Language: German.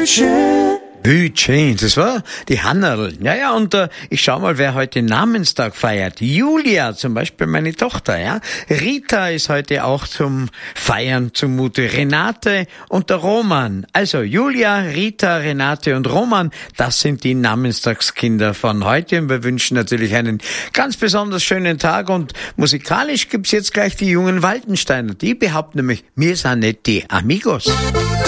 Bütchen, das war die Hannerl. Ja, und ich schau mal, wer heute Namenstag feiert. Julia, zum Beispiel meine Tochter, ja. Rita ist heute auch zum Feiern zumute. Renate und der Roman. Also Julia, Rita, Renate und Roman, das sind die Namenstagskinder von heute. Und wir wünschen natürlich einen ganz besonders schönen Tag. Und musikalisch gibt's jetzt gleich die jungen Waldensteiner. Die behaupten nämlich, wir sind nicht die Amigos.